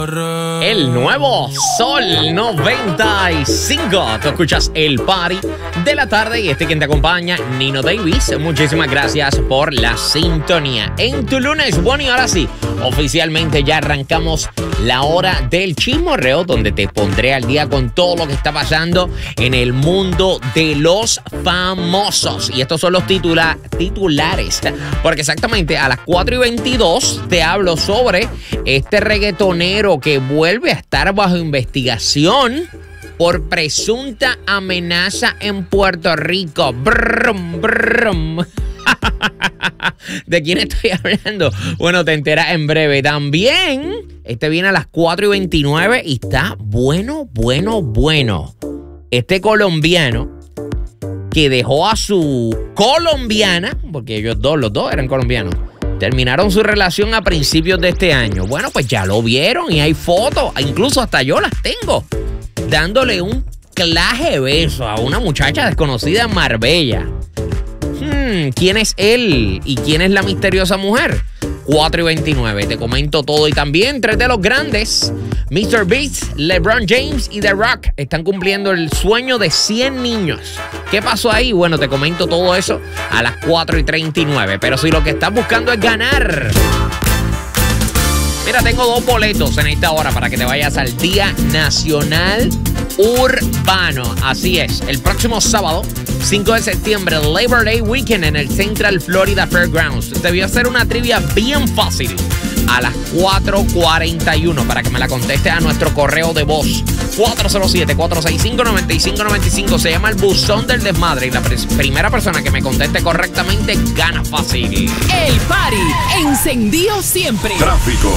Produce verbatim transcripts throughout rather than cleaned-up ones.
El nuevo Sol noventa y cinco. Tú escuchas el party de la tarde y este quien te acompaña, Nino Davis. Muchísimas gracias por la sintonía en tu lunes. Bueno, y ahora sí, oficialmente ya arrancamos la hora del chismorreo, donde te pondré al día con todo lo que está pasando en el mundo de los famosos. Y estos son los titula- titulares, porque exactamente a las cuatro y veintidós te hablo sobre este reggaetonero que vuelve a estar bajo investigación por presunta amenaza en Puerto Rico. Brum, brum. ¿De quién estoy hablando? Bueno, te enteras en breve. También, este viene a las cuatro y veintinueve y está bueno, bueno, bueno. Este colombiano que dejó a su colombiana, porque ellos dos, los dos eran colombianos, terminaron su relación a principios de este año. Bueno, pues ya lo vieron y hay fotos, incluso hasta yo las tengo, dándole un claje beso a una muchacha desconocida en Marbella. Hmm, ¿quién es él y quién es la misteriosa mujer? cuatro y veintinueve, te comento todo. Y también tres de los grandes, mister Beast, LeBron James y The Rock, están cumpliendo el sueño de cien niños. ¿Qué pasó ahí? Bueno, te comento todo eso a las cuatro y treinta y nueve. Pero si lo que estás buscando es ganar, mira, tengo dos boletos en esta hora para que te vayas al Día Nacional Urbano. Así es, el próximo sábado, cinco de septiembre, Labor Day Weekend en el Central Florida Fairgrounds. Te voy a hacer una trivia bien fácil a las cuatro cuarenta y uno para que me la contestes a nuestro correo de voz cuatro cero siete, cuatro seis cinco, nueve cinco nueve cinco. Se llama el Buzón del Desmadre y la pr- primera persona que me conteste correctamente gana fácil. El party encendido siempre. Tráfico.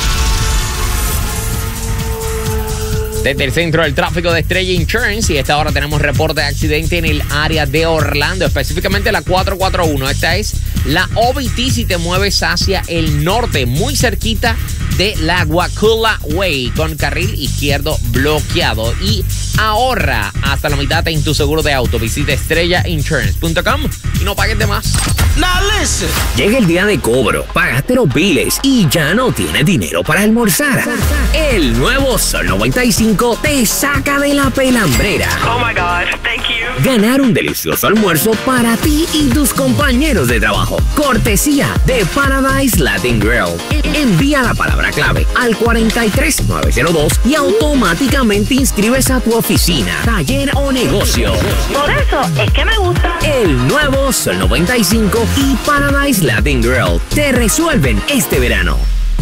Desde el centro del tráfico de Estrella Insurance, y a esta hora tenemos reporte de accidente en el área de Orlando, específicamente la cuatro cuatro uno. Esta es la O B T si te mueves hacia el norte, muy cerquita de la Wakulla Way, con carril izquierdo bloqueado. Y ahorra hasta la mitad en tu seguro de auto. Visita estrella insurance punto com y no pagues de más. Now listen. Llega el día de cobro, pagaste los biles y ya no tienes dinero para almorzar. El nuevo Sol noventa y cinco te saca de la pelambrera. Oh my God, thank you. Ganar un delicioso almuerzo para ti y tus compañeros de trabajo. Cortesía de Paradise Latin Grill. Envía la palabra clave al cuatro tres nueve cero dos y automáticamente inscribes a tu oficina, taller o negocio. Por eso es que me gusta. El nuevo Sol noventa y cinco y Paradise Latin Grill te resuelven este verano.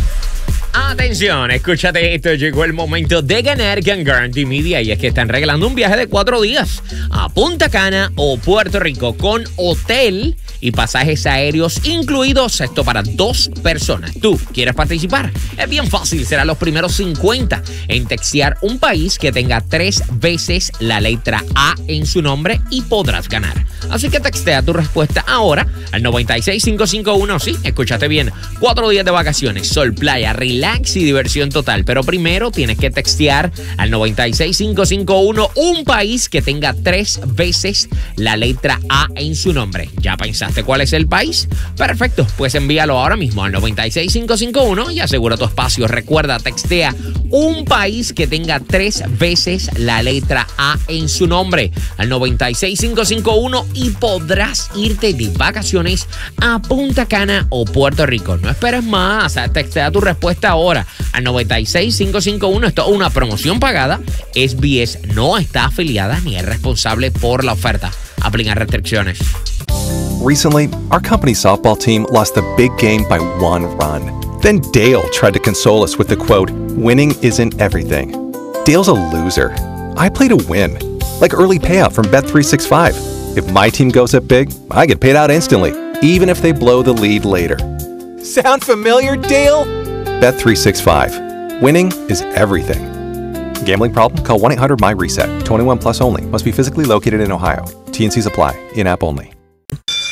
Atención, escúchate esto, llegó el momento de ganar con Guarantee Media y es que están regalando un viaje de cuatro días a Punta Cana o Puerto Rico con hotel y pasajes aéreos incluidos, esto para dos personas. ¿Tú quieres participar? Es bien fácil, serán los primeros cincuenta en textear un país que tenga tres veces la letra A en su nombre y podrás ganar. Así que textea tu respuesta ahora al noventa y seis cinco cinco uno. Sí, escúchate bien, cuatro días de vacaciones, sol, playa, relax y diversión total. Pero primero tienes que textear al noventa y seis cinco cinco uno un país que tenga tres veces la letra A en su nombre. ¿Ya pensaste cuál es el país? Perfecto, pues envíalo ahora mismo al noventa y seis cinco cinco uno y asegura tu espacio. Recuerda, textea un país que tenga tres veces la letra A en su nombre al noventa y seis cinco cinco uno y podrás irte de vacaciones a Punta Cana o Puerto Rico. No esperes más, textea tu respuesta ahora al noventa y seis cinco cinco uno. Esto es una promoción pagada. S B S no está afiliada ni es responsable por la oferta. Aplican restricciones. Recently, our company's softball team lost the big game by one run. Then Dale tried to console us with the quote, "Winning isn't everything." Dale's a loser. I play to win. Like early payout from Bet three sixty-five. If my team goes up big, I get paid out instantly, even if they blow the lead later. Sound familiar, Dale? Bet three sixty-five. Winning is everything. Gambling problem? Call one eight hundred M Y RESET. twenty-one plus only. Must be physically located in Ohio. T and C's apply. In-app only.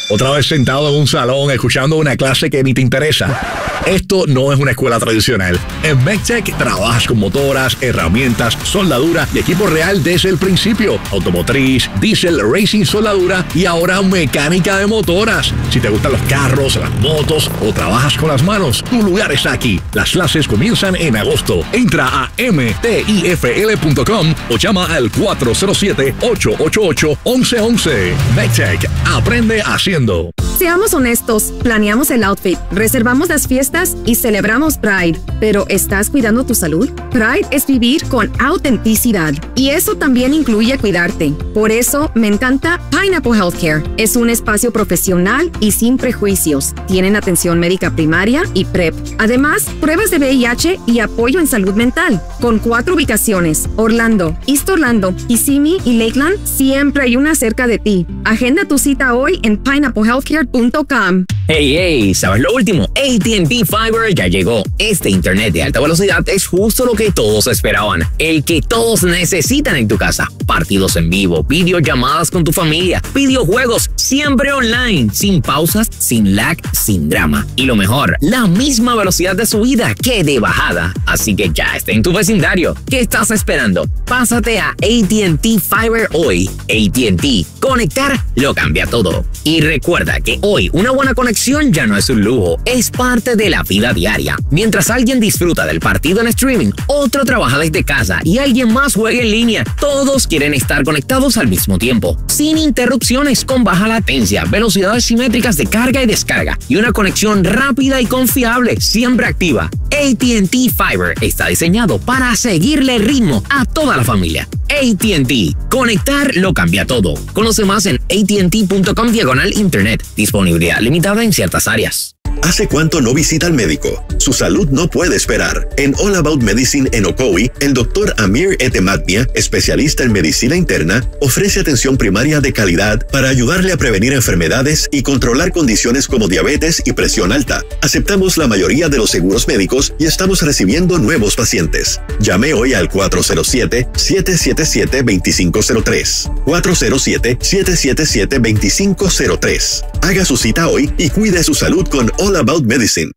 Otra vez sentado en un salón escuchando una clase que ni te interesa. Esto no es una escuela tradicional. En MedTech trabajas con motoras, herramientas, soldadura y equipo real desde el principio. Automotriz, diésel, racing, soldadura y ahora mecánica de motoras. Si te gustan los carros, las motos o trabajas con las manos, tu lugar está aquí. Las clases comienzan en agosto. Entra a m t i f l punto com o llama al cuatro cero siete, ocho ocho ocho, once once. MedTech, aprende haciendo. Seamos honestos, planeamos el outfit, reservamos las fiestas y celebramos Pride. Pero ¿estás cuidando tu salud? Pride es vivir con autenticidad y eso también incluye cuidarte. Por eso me encanta Pineapple Healthcare. Es un espacio profesional y sin prejuicios. Tienen atención médica primaria y PrEP. Además, pruebas de V I H y apoyo en salud mental. Con cuatro ubicaciones, Orlando, East Orlando, Kissimmee y Lakeland, siempre hay una cerca de ti. Agenda tu cita hoy en pineapple healthcare punto com. Hey, hey, ¿sabes lo último? A T and T Fiber ya llegó. Este internet de alta velocidad es justo lo que todos esperaban. El que todos necesitan en tu casa. Partidos en vivo, videollamadas con tu familia, videojuegos, siempre online, sin pausas, sin lag, sin drama. Y lo mejor, la misma velocidad de subida que de bajada. Así que ya está en tu vecindario. ¿Qué estás esperando? Pásate a A T and T Fiber hoy. A T and T. Conectar lo cambia todo. Y recuerda que hoy una buena conexión ya no es un lujo, es parte de la vida diaria. Mientras alguien disfruta del partido en streaming, otro trabaja desde casa y alguien más juega en línea, todos quieren estar conectados al mismo tiempo, sin interrupciones, con baja latencia, velocidades simétricas de carga y descarga y una conexión rápida y confiable, siempre activa. A T and T Fiber está diseñado para seguirle el ritmo a toda la familia. A T and T. Conectar lo cambia todo. Conoce más en A T and T punto com diagonal internet. Disponibilidad limitada en ciertas áreas. ¿Hace cuánto no visita al médico? Su salud no puede esperar. En All About Medicine en Ocoee, el doctor Amir Etematnia, especialista en medicina interna, ofrece atención primaria de calidad para ayudarle a prevenir enfermedades y controlar condiciones como diabetes y presión alta. Aceptamos la mayoría de los seguros médicos y estamos recibiendo nuevos pacientes. Llame hoy al cuatro cero siete, siete siete siete, dos cinco cero tres. cuatro cero siete, siete siete siete, dos cinco cero tres. Haga su cita hoy y cuide su salud con All About Medicine.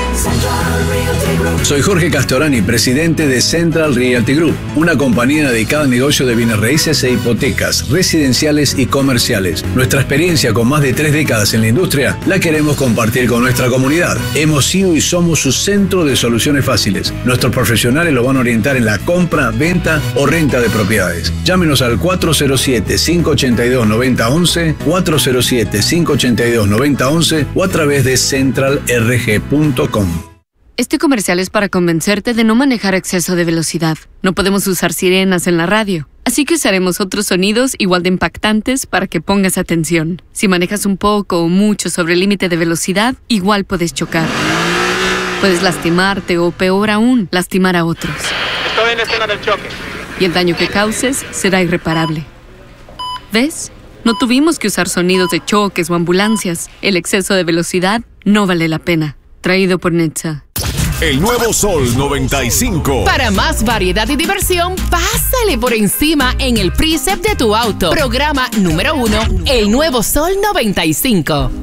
Soy Jorge Castorani, presidente de Central Realty Group, una compañía dedicada al negocio de bienes raíces e hipotecas, residenciales y comerciales. Nuestra experiencia con más de tres décadas en la industria la queremos compartir con nuestra comunidad. Hemos sido y somos su centro de soluciones fáciles. Nuestros profesionales lo van a orientar en la compra, venta o renta de propiedades. Llámenos al cuatro cero siete, cinco ocho dos, nueve cero uno uno, cuatro cero siete, cinco ocho dos, nueve cero uno uno o a través de central r g punto com. Este comercial es para convencerte de no manejar a exceso de velocidad. No podemos usar sirenas en la radio, así que usaremos otros sonidos igual de impactantes para que pongas atención. Si manejas un poco o mucho sobre el límite de velocidad, igual puedes chocar. Puedes lastimarte o, peor aún, lastimar a otros. Estoy en la escena del choque. Y el daño que causes será irreparable. ¿Ves? No tuvimos que usar sonidos de choques o ambulancias. El exceso de velocidad no vale la pena. Traído por Netza. El nuevo Sol noventa y cinco. Para más variedad y diversión, pásale por encima en el Precept de tu auto. Programa número uno, el nuevo Sol noventa y cinco.